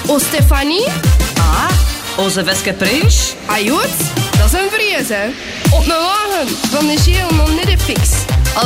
O Stefanie? Ah, onze Veske Prijs. Ajut? Dat is een vrees, hè. Op een wagen van de Geel nog niet de fix.